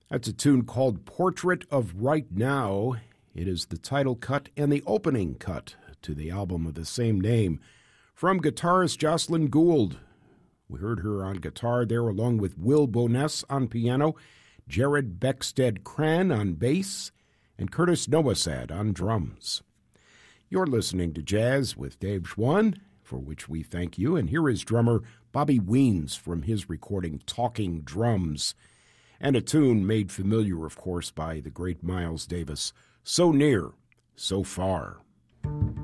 That's a tune called Portrait of Right Now. It is the title cut and the opening cut to the album of the same name from guitarist Jocelyn Gould. We heard her on guitar there along with Will Boness on piano, Jared Beckstead-Cran on bass, and Curtis Nowasad on drums. You're listening to Jazz with Dave Schwann, for which we thank you, and here is drummer Bobby Weens from his recording Talking Drums, and a tune made familiar, of course, by the great Miles Davis, So Near, So Far.